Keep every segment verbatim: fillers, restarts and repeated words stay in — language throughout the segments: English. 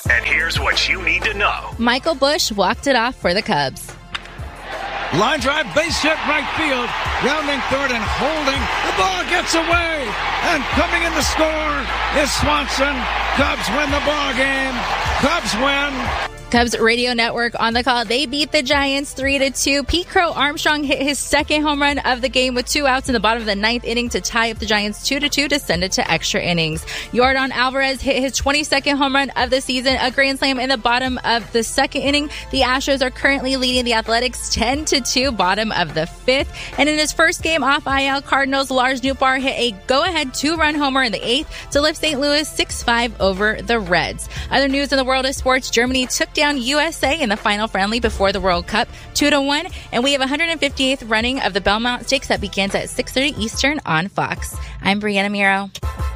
And here's what you need to know. Michael Busch walked it off for the Cubs. Line drive, base hit, right field. Rounding third and holding. The ball gets away. And coming in to score is Swanson. Cubs win the ball game. Cubs win. Cubs radio network on the call. They beat the Giants three to two. Pete Crow Armstrong hit his second home run of the game with two outs in the bottom of the ninth inning to tie up the Giants two to two to send it to extra innings. Yordan Alvarez hit his twenty-second home run of the season, a grand slam in the bottom of the second inning. The Astros are currently leading the Athletics ten to two, bottom of the fifth. And in his first game off I L, Cardinals' Lars Nootbaar hit a go-ahead two-run homer in the eighth to lift Saint Louis six five over the Reds. Other news in the world of sports: Germany took down U S A in the final friendly before the World Cup, two to one, and we have one hundred fiftieth running of the Belmont Stakes that begins at six thirty Eastern on Fox. I'm Brianna Miro.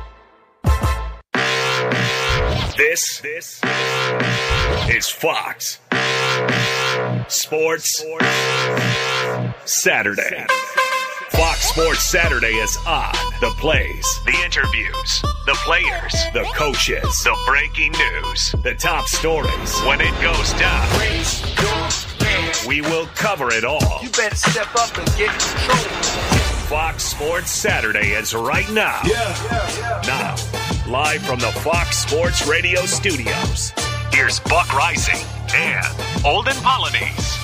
This, this is Fox Sports Saturday. Fox Sports Saturday is on. The plays, the interviews, the players, the coaches, the breaking news, the top stories. When it goes down, we will cover it all. You better step up and get control. Fox Sports Saturday is right now. Yeah, yeah, yeah. Now, live from the Fox Sports Radio studios, here's Buck Rising and Olden Polynice.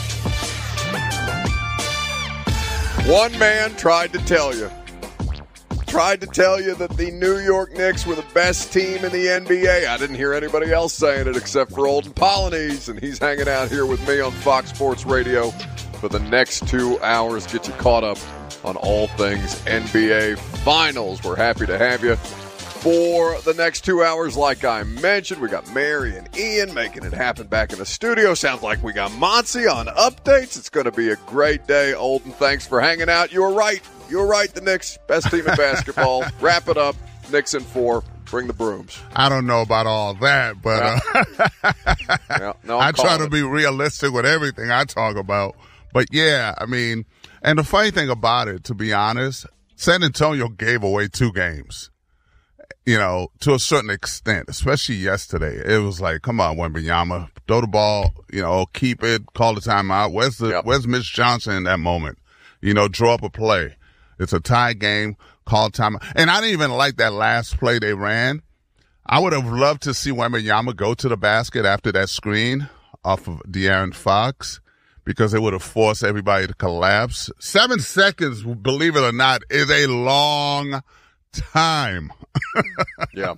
One man tried to tell you. Tried to tell you that the New York Knicks were the best team in the N B A. I didn't hear anybody else saying it except for Olden Polynice, and he's hanging out here with me on Fox Sports Radio for the next two hours. Get you caught up on all things N B A Finals. We're happy to have you for the next two hours. Like I mentioned, we got Mary and Ian making it happen back in the studio. Sounds like we got Monty on updates. It's going to be a great day. Olden, thanks for hanging out. You were right. You were right. The Knicks, best team in basketball. Wrap it up. Knicks in four. Bring the brooms. I don't know about all that, but uh, yeah, no, I try to it. be realistic with everything I talk about. But, yeah, I mean, and the funny thing about it, to be honest, San Antonio gave away two games. You know, to a certain extent, especially yesterday. It was like, come on, Wembanyama, throw the ball, you know, keep it, call the timeout. Where's the, yep. where's Mitch Johnson in that moment? You know, draw up a play. It's a tie game, call timeout. And I didn't even like that last play they ran. I would have loved to see Wembanyama go to the basket after that screen off of De'Aaron Fox, because it would have forced everybody to collapse. Seven seconds, believe it or not, is a long time. yeah.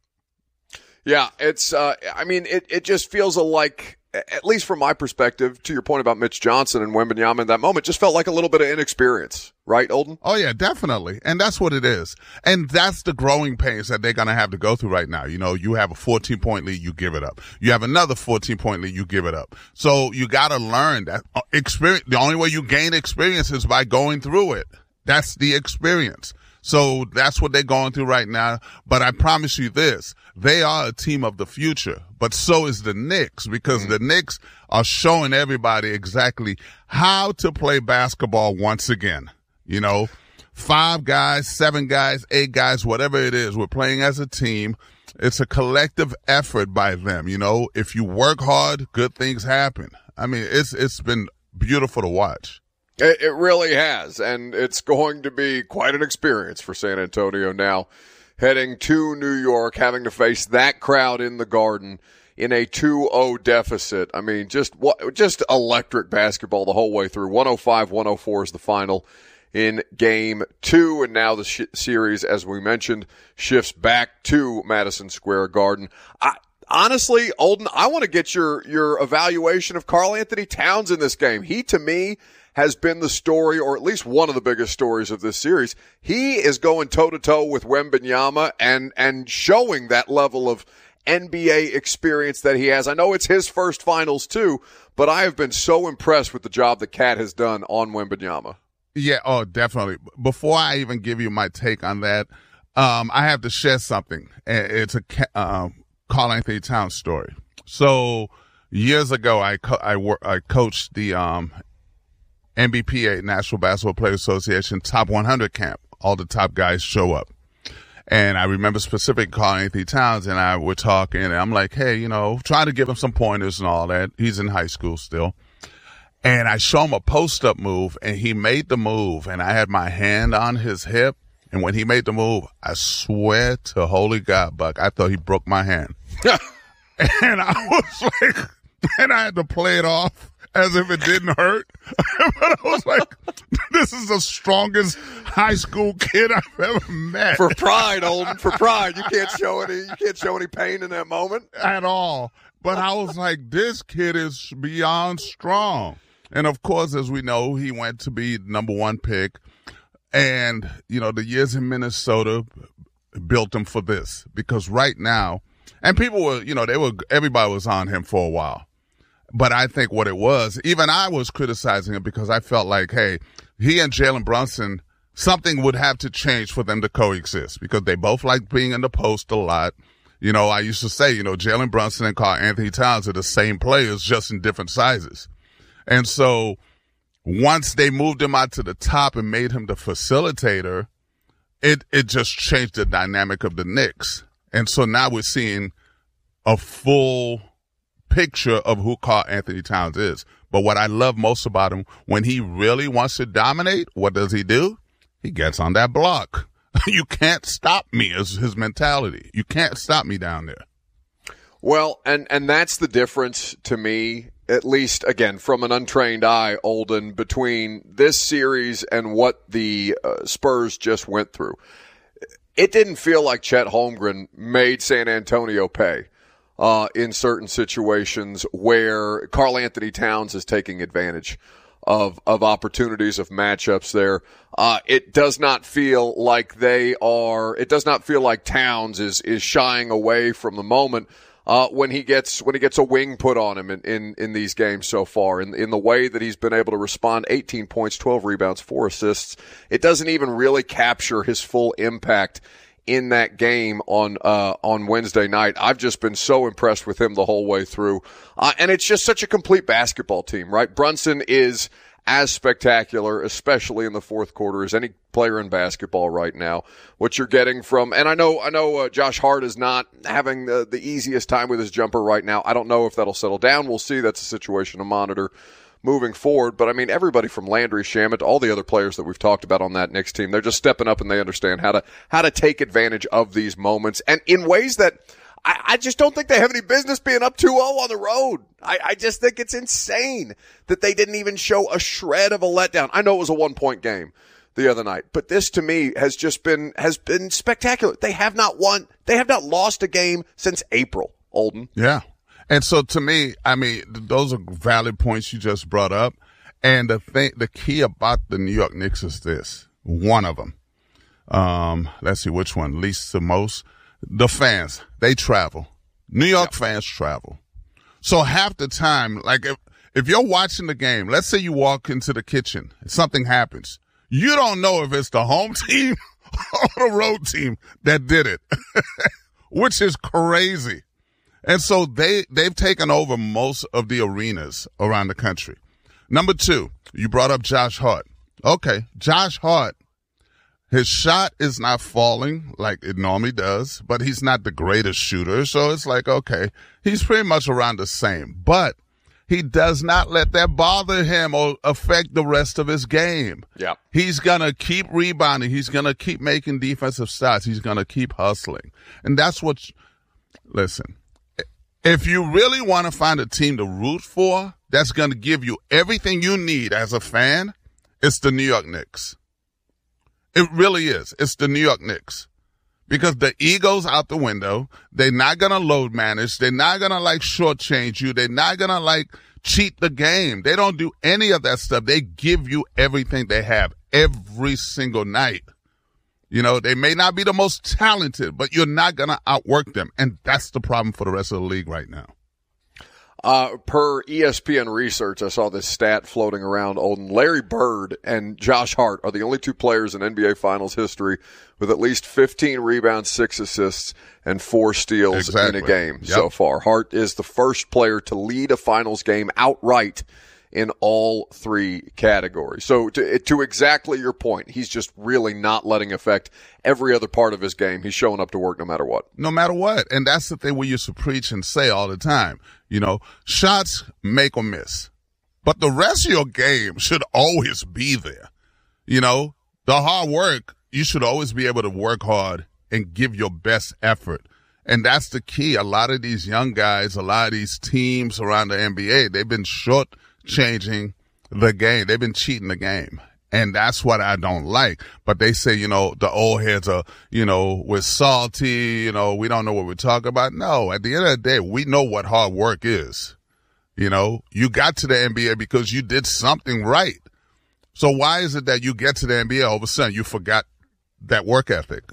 Yeah, it's, uh, I mean, it, it just feels like, at least from my perspective, to your point about Mitch Johnson and Wembanyama in that moment, just felt like a little bit of inexperience. Right, Olden? Oh, yeah, definitely. And that's what it is. And that's the growing pains that they're going to have to go through right now. You know, you have a fourteen-point lead, you give it up. You have another fourteen-point lead, you give it up. So you got to learn that experience. The only way you gain experience is by going through it. That's the experience. So that's what they're going through right now. But I promise you this, they are a team of the future. But so is the Knicks, because mm-hmm. the Knicks are showing everybody exactly how to play basketball once again. You know, five guys, seven guys, eight guys, whatever it is, we're playing as a team. It's a collective effort by them. You know, if you work hard, good things happen. I mean, it's it's been beautiful to watch. It, it really has, and it's going to be quite an experience for San Antonio now, heading to New York, having to face that crowd in the Garden in a two oh deficit. I mean, just just electric basketball the whole way through. one oh five one oh four is the final in game two, and now the sh- series, as we mentioned, shifts back to Madison Square Garden. I, honestly, Olden, I want to get your your evaluation of Karl Anthony Towns in this game. He, to me, has been the story, or at least one of the biggest stories of this series. He is going toe-to-toe with Wembanyama and, and showing that level of N B A experience that he has. I know it's his first finals too, but I have been so impressed with the job that Cat has done on Wembanyama. Yeah, oh, definitely. Before I even give you my take on that, um, I have to share something. It's a um, Karl Anthony Towns story. So years ago, I co- I, wor- I coached the um, N B P A, National Basketball Players Association Top one hundred camp. All the top guys show up. And I remember specifically calling Anthony Towns, and I were talking, and I'm like, hey, you know, trying to give him some pointers and all that. He's in high school still. And I show him a post-up move, and he made the move, and I had my hand on his hip. And when he made the move, I swear to holy God, Buck, I thought he broke my hand. And I was like, and I had to play it off as if it didn't hurt. But I was like, this is the strongest high school kid I've ever met. For pride, Olden, for pride. You can't show any you can't show any pain in that moment. At all. But I was like, this kid is beyond strong. And of course, as we know, he went to be number one pick. And, you know, the years in Minnesota built him for this. Because right now, and people were, you know, they were, everybody was on him for a while. But I think what it was, even I was criticizing him because I felt like, hey, he and Jalen Brunson, something would have to change for them to coexist because they both like being in the post a lot. You know, I used to say, you know, Jalen Brunson and Karl Anthony Towns are the same players, just in different sizes. And so once they moved him out to the top and made him the facilitator, it, it just changed the dynamic of the Knicks. And so now we're seeing a full picture of who Karl Anthony Towns is. But what I love most about him, when he really wants to dominate, what does he do? He gets on that block. You can't stop me is his mentality. You can't stop me down there. Well, and, and that's the difference to me, at least, again, from an untrained eye, Olden, between this series and what the uh, Spurs just went through. It didn't feel like Chet Holmgren made San Antonio pay. Uh, in certain situations where Karl Anthony Towns is taking advantage of, of opportunities, of matchups there. Uh, it does not feel like they are, it does not feel like Towns is, is shying away from the moment, uh, when he gets, when he gets a wing put on him in, in, in these games so far, in, in the way that he's been able to respond, eighteen points, twelve rebounds, four assists. It doesn't even really capture his full impact in that game on uh on Wednesday night. I've just been so impressed with him the whole way through. Uh, and it's just such a complete basketball team, right? Brunson is as spectacular, especially in the fourth quarter, as any player in basketball right now. What you're getting from, and I know I know uh, Josh Hart is not having the, the easiest time with his jumper right now. I don't know if that'll settle down. We'll see. That's a situation to monitor moving forward. But, I mean, everybody from Landry Shamet to all the other players that we've talked about on that Knicks team, they're just stepping up and they understand how to how to take advantage of these moments and in ways that I, I just don't think they have any business being up two oh on the road. I, I just think it's insane that they didn't even show a shred of a letdown. I know it was a one-point game the other night, but this to me has just been has been spectacular. They have not won, they have not lost a game since April, Olden. Yeah. And so to me, I mean, those are valid points you just brought up. And the thing, the key about the New York Knicks is this, one of them. Um, let's see which one, least to most. The fans, they travel. New York yeah. fans travel. So half the time, like if, if you're watching the game, let's say you walk into the kitchen, something happens. You don't know if it's the home team or the road team that did it, which is crazy. And so they, they've taken over most of the arenas around the country. Number two, you brought up Josh Hart. Okay, Josh Hart, his shot is not falling like it normally does, but he's not the greatest shooter. So it's like, okay, he's pretty much around the same. But he does not let that bother him or affect the rest of his game. Yeah. He's going to keep rebounding. He's going to keep making defensive shots. He's going to keep hustling. And that's what, listen. If you really want to find a team to root for that's going to give you everything you need as a fan, it's the New York Knicks. It really is. It's the New York Knicks. Because the ego's out the window. They're not going to load manage. They're not going to, like, shortchange you. They're not going to, like, cheat the game. They don't do any of that stuff. They give you everything they have every single night. You know, they may not be the most talented, but you're not going to outwork them. And that's the problem for the rest of the league right now. Uh, per E S P N research, I saw this stat floating around, Olden. Larry Bird and Josh Hart are the only two players in N B A Finals history with at least fifteen rebounds, six assists, and four steals exactly. in a game yep. so far. Hart is the first player to lead a Finals game outright in all three categories. So to, to exactly your point, he's just really not letting affect every other part of his game. He's showing up to work no matter what. No matter what. And that's the thing we used to preach and say all the time. You know, shots make or miss. But the rest of your game should always be there. You know, the hard work, you should always be able to work hard and give your best effort. And that's the key. A lot of these young guys, a lot of these teams around the N B A, they've been short-changing the game. They've been cheating the game. And that's what I don't like. But they say, you know, the old heads are, you know, we're salty, you know, we don't know what we're talking about. No, at the end of the day, we know what hard work is. You know, you got to the N B A because you did something right. So why is it that you get to the N B A, all of a sudden you forgot that work ethic?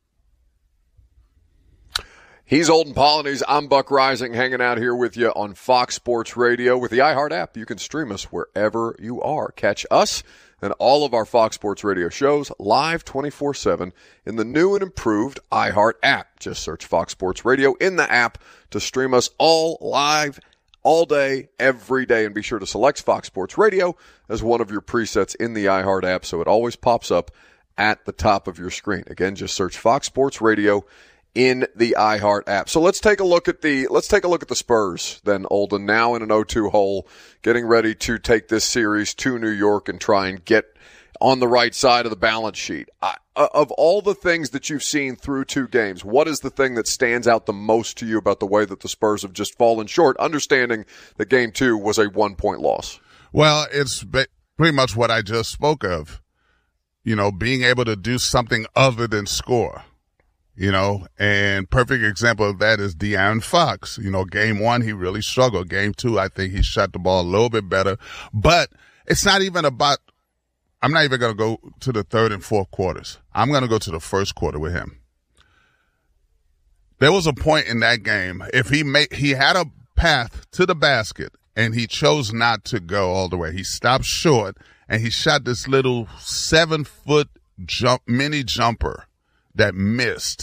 He's Olden Polynice. I'm Buck Rising, hanging out here with you on Fox Sports Radio. With the iHeart app, you can stream us wherever you are. Catch us and all of our Fox Sports Radio shows live twenty-four seven in the new and improved iHeart app. Just search Fox Sports Radio in the app to stream us all live all day, every day, and be sure to select Fox Sports Radio as one of your presets in the iHeart app so it always pops up at the top of your screen. Again, just search Fox Sports Radio in the iHeart app. So let's take a look at the let's take a look at the Spurs then, Olden, now in an oh two hole, getting ready to take this series to New York and try and get on the right side of the balance sheet. I, of all the things that you've seen through two games, what is the thing that stands out the most to you about the way that the Spurs have just fallen short, understanding that game two was a one-point loss? Well, it's pretty much what I just spoke of. You know, being able to do something other than score. You know, and perfect example of that is De'Aaron Fox. You know, game one, he really struggled. Game two, I think he shot the ball a little bit better. But it's not even about, I'm not even going to go to the third and fourth quarters. I'm going to go to the first quarter with him. There was a point in that game, if he made, he had a path to the basket and he chose not to go all the way. He stopped short and he shot this little seven foot jump, mini jumper that missed.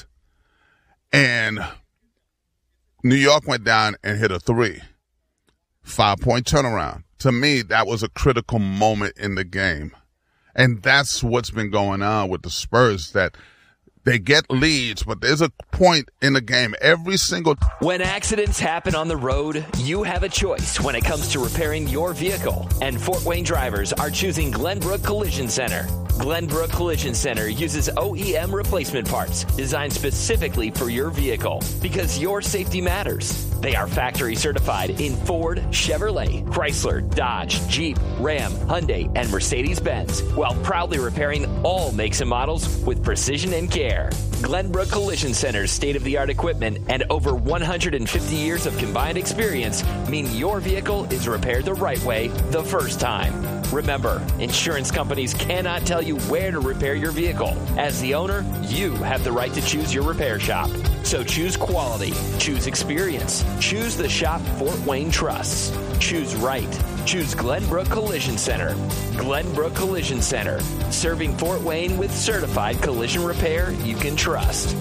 And New York went down and hit a three. Five-point turnaround. To me, that was a critical moment in the game. And that's what's been going on with the Spurs, that they get leads, but there's a point in the game every single time. When accidents happen on the road, you have a choice when it comes to repairing your vehicle. And Fort Wayne drivers are choosing Glenbrook Collision Center. Glenbrook Collision Center uses O E M replacement parts designed specifically for your vehicle because your safety matters. They are factory certified in Ford, Chevrolet, Chrysler, Dodge, Jeep, Ram, Hyundai, and Mercedes-Benz, while proudly repairing all makes and models with precision and care. Glenbrook Collision Center's state-of-the-art equipment and over one hundred fifty years of combined experience mean your vehicle is repaired the right way the first time. Remember, insurance companies cannot tell you where to repair your vehicle. As the owner, you have the right to choose your repair shop. So choose quality, choose experience, choose the shop Fort Wayne trusts. Choose right. Choose Glenbrook Collision Center. Glenbrook Collision Center, serving Fort Wayne with certified collision repair you can trust.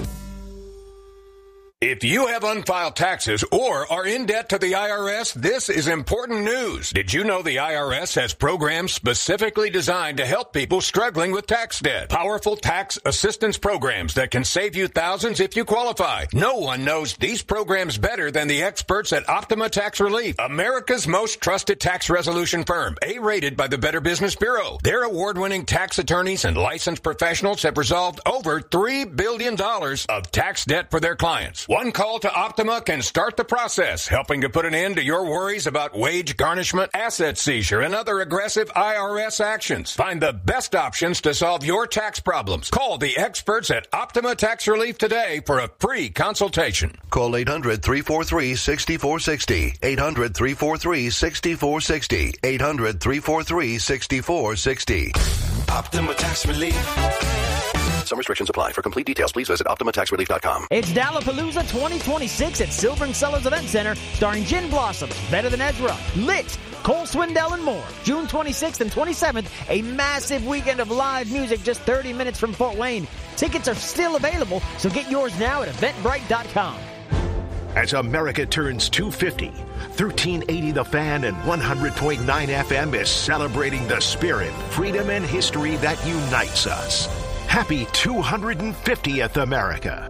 If you have unfiled taxes or are in debt to the I R S, this is important news. Did you know the I R S has programs specifically designed to help people struggling with tax debt? Powerful tax assistance programs that can save you thousands if you qualify. No one knows these programs better than the experts at Optima Tax Relief, America's most trusted tax resolution firm, A-rated by the Better Business Bureau. Their award-winning tax attorneys and licensed professionals have resolved over three billion dollars of tax debt for their clients. One call to Optima can start the process, helping to put an end to your worries about wage garnishment, asset seizure, and other aggressive I R S actions. Find the best options to solve your tax problems. Call the experts at Optima Tax Relief today for a free consultation. Call eight hundred, three four three, six four six zero. eight hundred, three four three, six four six zero. eight hundred, three four three, six four six zero. Optima Tax Relief. Some restrictions apply. For complete details, please visit Optima Tax Relief dot com. It's Dallapalooza twenty twenty-six at Silver and Sellers Event Center, starring Gin Blossoms, Better Than Ezra, Lit, Cole Swindell, and more. June twenty-sixth and twenty-seventh, a massive weekend of live music just thirty minutes from Fort Wayne. Tickets are still available, so get yours now at Eventbrite dot com. As America turns two fifty, thirteen eighty The Fan and one hundred point nine F M is celebrating the spirit, freedom, and history that unites us. Happy two hundred fiftieth, America.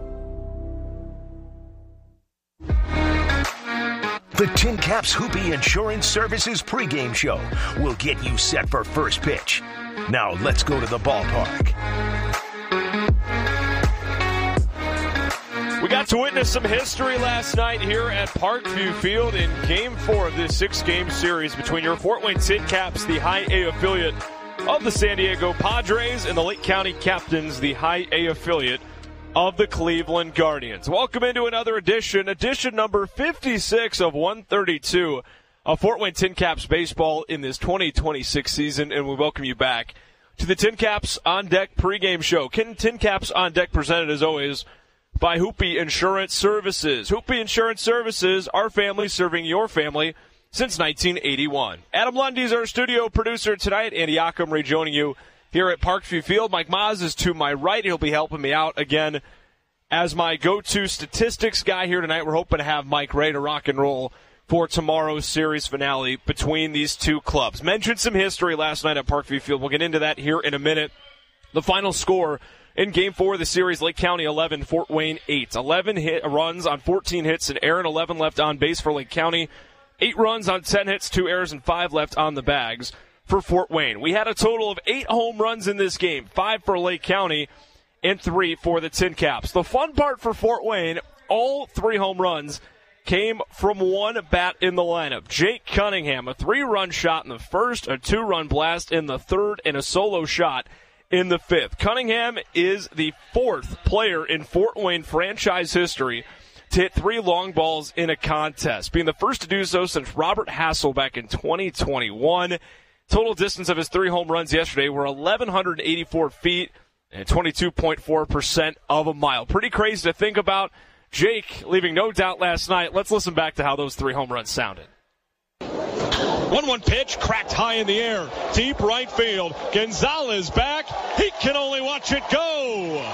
The Tin Caps Hoopy Insurance Services pregame show will get you set for first pitch. Now let's go to the ballpark. We got to witness some history last night here at Parkview Field in Game four of this six-game series between your Fort Wayne Tin Caps, the High A affiliate of the San Diego Padres, and the Lake County Captains, the High A affiliate of the Cleveland Guardians. Welcome into another edition, edition number fifty-six of one thirty-two of Fort Wayne Tin Caps baseball in this twenty twenty-six season, and we welcome you back to the Tin Caps On Deck pregame show. Tin Caps On Deck presented, as always, by Hoopy Insurance Services. Hoopy Insurance Services, our family serving your family since nineteen eighty-one. Adam Lundy is our studio producer tonight. Andy Occam rejoining you here at Parkview Field. Mike Maz is to my right. He'll be helping me out again as my go-to statistics guy here tonight. We're hoping to have Mike ready to rock and roll for tomorrow's series finale between these two clubs. Mentioned some history last night at Parkview Field. We'll get into that here in a minute. The final score in Game four of the series, Lake County eleven, Fort Wayne eight. eleven hit runs on fourteen hits, and Aaron eleven left on base for Lake County. eight runs on ten hits, two errors, and five left on the bags for Fort Wayne. We had a total of eight home runs in this game, five for Lake County and three for the Tin Caps. The fun part for Fort Wayne, all three home runs came from one bat in the lineup. Jake Cunningham, a three-run shot in the first, a two-run blast in the third, and a solo shot in the fifth. Cunningham is the fourth player in Fort Wayne franchise history to hit three long balls in a contest, being the first to do so since Robert Hassel back in twenty twenty-one. Total distance of his three home runs yesterday were eleven eighty-four feet and twenty-two point four percent of a mile. Pretty crazy to think about. Jake leaving no doubt last night. Let's listen back to how those three home runs sounded. one one pitch, cracked high in the air. Deep right field. Gonzalez back. He can only watch it go.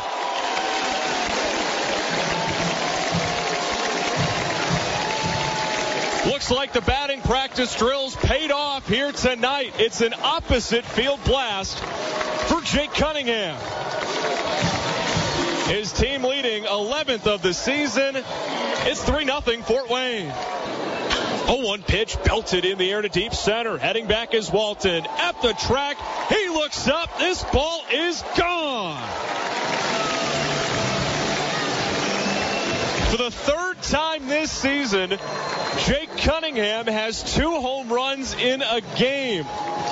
Looks like the batting practice drills paid off here tonight. It's an opposite field blast for Jake Cunningham. His team leading eleventh of the season. It's three nothing Fort Wayne. oh one pitch belted in the air to deep center. Heading back is Walton. At the track, he looks up. This ball is gone. For the third time this season, Jake Cunningham has two home runs in a game.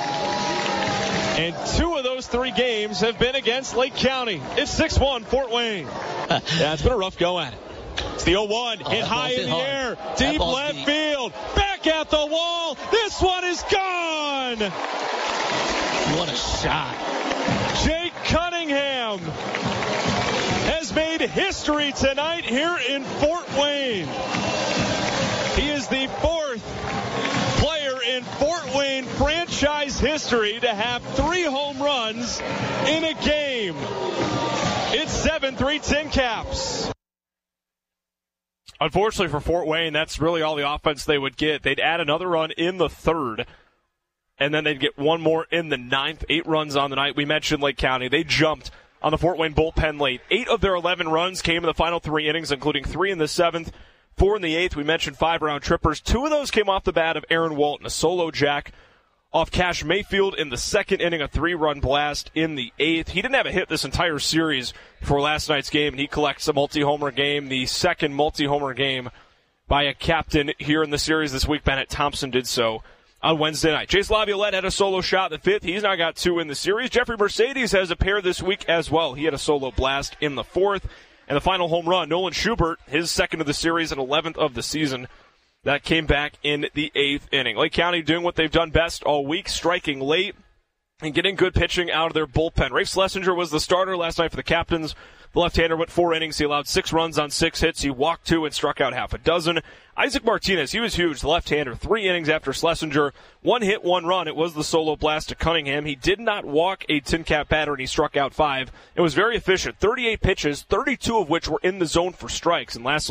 And two of those three games have been against Lake County. It's six one Fort Wayne. Yeah, it's been a rough go at it. It's the oh one, hit high in the air, deep left field, back at the wall. This one is gone. What a shot. Jake Cunningham has made history tonight here in Fort Wayne. He is the fourth player in Fort Wayne franchise history to have three home runs in a game. It's seven three Tin Caps. Unfortunately for Fort Wayne, that's really all the offense they would get. They'd add another run in the third, and then they'd get one more in the ninth. Eight runs on the night. We mentioned Lake County. They jumped on the Fort Wayne bullpen late. Eight of their eleven runs came in the final three innings, including three in the seventh, four in the eighth. We mentioned five round trippers. Two of those came off the bat of Aaron Walton, a solo jack off Cash Mayfield in the second inning, a three-run blast in the eighth. He didn't have a hit this entire series for last night's game, and he collects a multi-homer game, the second multi-homer game by a captain here in the series this week. Bennett Thompson did so on Wednesday night. Chase Laviolette had a solo shot in the fifth. He's now got two in the series. Jeffrey Mercedes has a pair this week as well. He had a solo blast in the fourth. And the final home run, Nolan Schubert, his second of the series and eleventh of the season. That came back in the eighth inning. Lake County doing what they've done best all week, striking late and getting good pitching out of their bullpen. Rafe Schlesinger was the starter last night for the Captains. The left-hander went four innings. He allowed six runs on six hits. He walked two and struck out half a dozen. Isaac Martinez, he was huge, the left-hander, three innings after Schlesinger. One hit, one run. It was the solo blast to Cunningham. He did not walk a Tin Cap batter, and he struck out five. It was very efficient. thirty-eight pitches, thirty-two of which were in the zone for strikes. And lastly,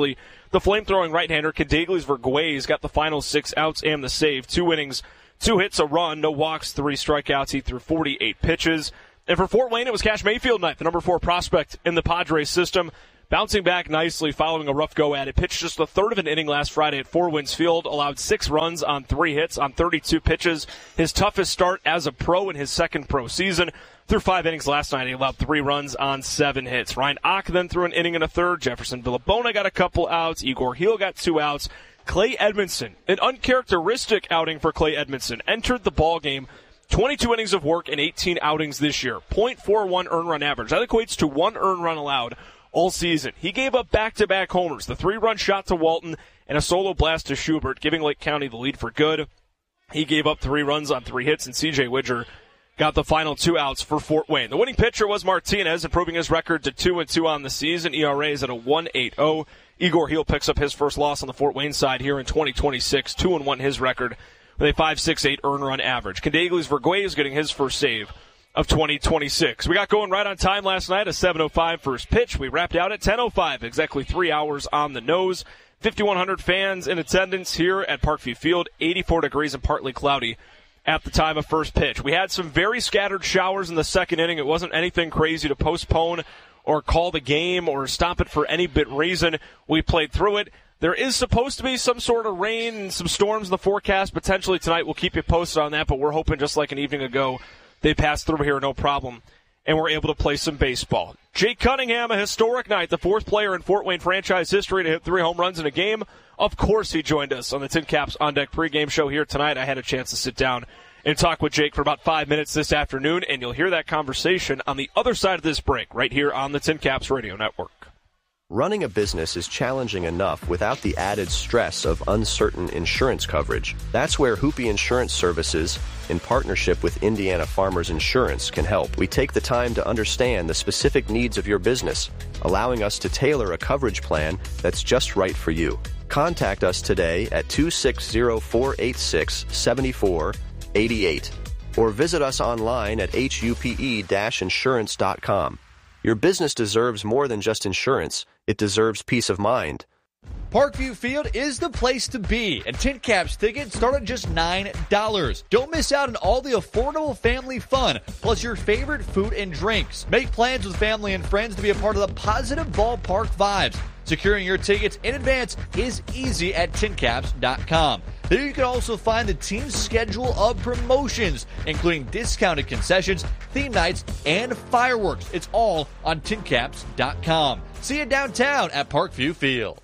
the flamethrowing right-hander Cadagles Verguez got the final six outs and the save. Two innings, two hits, a run, no walks, three strikeouts. He threw forty-eight pitches. And for Fort Wayne, it was Cash Mayfield night, the number four prospect in the Padres system. Bouncing back nicely following a rough go at it. Pitched just a third of an inning last Friday at Four Winds Field. Allowed six runs on three hits on thirty-two pitches. His toughest start as a pro in his second pro season. Through five innings last night, he allowed three runs on seven hits. Ryan Ock then threw an inning and a third. Jefferson Villabona got a couple outs. Igor Heel got two outs. Clay Edmondson, an uncharacteristic outing for Clay Edmondson, entered the ballgame. twenty-two innings of work and eighteen outings this year. point four one earned run average. That equates to one earned run allowed all season. He gave up back-to-back homers, the three-run shot to Walton and a solo blast to Schubert, giving Lake County the lead for good. He gave up three runs on three hits, and C J Widger got the final two outs for Fort Wayne. The winning pitcher was Martinez, improving his record to two and two on the season. E R A is at a one point eight oh. Igor Heel picks up his first loss on the Fort Wayne side here in twenty twenty-six. two and one his record with a five point six eight earned run average. Cadagles Verguez getting his first save of twenty twenty-six. We got going right on time last night, a seven oh five first pitch. We wrapped out at ten oh five, exactly three hours on the nose. fifty-one hundred fans in attendance here at Parkview Field, eighty-four degrees and partly cloudy at the time of first pitch. We had some very scattered showers in the second inning. It wasn't anything crazy to postpone or call the game or stop it for any bit reason. We played through it. There is supposed to be some sort of rain and some storms in the forecast potentially tonight. We'll keep you posted on that, but we're hoping just like an evening ago, they passed through here no problem, and we're able to play some baseball. Jake Cunningham, a historic night, the fourth player in Fort Wayne franchise history to hit three home runs in a game. Of course he joined us on the Tin Caps On Deck pregame show here tonight. I had a chance to sit down and talk with Jake for about five minutes this afternoon, and you'll hear that conversation on the other side of this break right here on the Tin Caps Radio Network. Running a business is challenging enough without the added stress of uncertain insurance coverage. That's where Hoopy Insurance Services, in partnership with Indiana Farmers Insurance, can help. We take the time to understand the specific needs of your business, allowing us to tailor a coverage plan that's just right for you. Contact us today at two six zero, four eight six, seven four eight eight or visit us online at hupe dash insurance dot com. Your business deserves more than just insurance. It deserves peace of mind. Parkview Field is the place to be, and Tin Caps tickets start at just nine dollars. Don't miss out on all the affordable family fun, plus your favorite food and drinks. Make plans with family and friends to be a part of the positive ballpark vibes. Securing your tickets in advance is easy at tin caps dot com. There you can also find the team's schedule of promotions, including discounted concessions, theme nights, and fireworks. It's all on tin caps dot com. See you downtown at Parkview Field.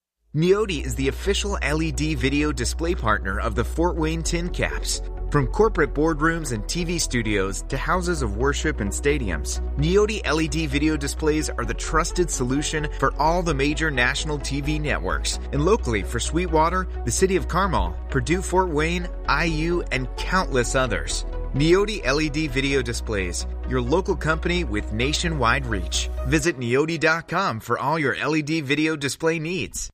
Neoti is the official L E D video display partner of the Fort Wayne Tin Caps. From corporate boardrooms and T V studios to houses of worship and stadiums, Neoti L E D video displays are the trusted solution for all the major national T V networks, and locally for Sweetwater, the City of Carmel, Purdue Fort Wayne, I U, and countless others. Neoti L E D Video Displays, your local company with nationwide reach. Visit neoti dot com for all your L E D video display needs.